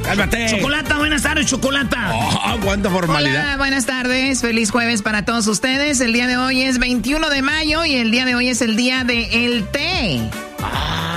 ¡Cálmate! Chocolata, buenas tardes, Chocolata. Oh, cuánta formalidad. Hola, buenas tardes. Feliz jueves para todos ustedes. El día de hoy es 21 de mayo y el día de hoy es el día del té.